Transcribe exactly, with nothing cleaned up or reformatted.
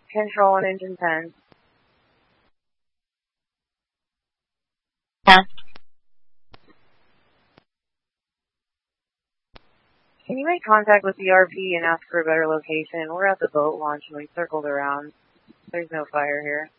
Control on engine ten. Yeah. Can you make contact with the R P and ask for a better location? We're at the boat launch and we circled around. There's no fire here.